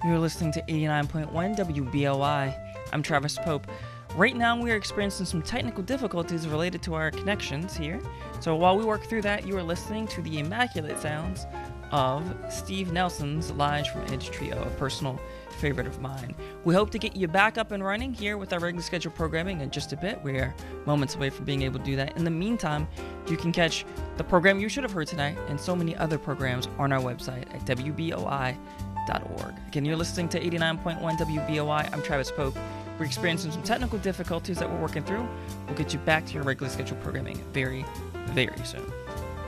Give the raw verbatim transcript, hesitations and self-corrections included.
You're listening to eighty-nine point one W B O I. I'm Travis Pope. Right now, we are experiencing some technical difficulties related to our connections here. So while we work through that, you are listening to the immaculate sounds of Steve Nelson's Live from Edge Trio, a personal favorite of mine. We hope to get you back up and running here with our regularly scheduled programming in just a bit. We are moments away from being able to do that. In the meantime, you can catch the program you should have heard tonight and so many other programs on our website at W B O I dot org. Again, you're listening to eighty-nine point one W B O I. I'm Travis Pope. We're experiencing some technical difficulties that we're working through. We'll get you back to your regularly scheduled programming very, very soon.